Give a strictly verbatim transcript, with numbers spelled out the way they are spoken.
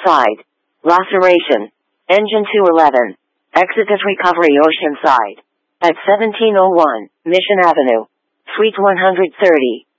Side. Laceration. Engine two eleven. Exit at recovery Oceanside. At seventeen oh one, Mission Avenue. Suite one hundred thirty.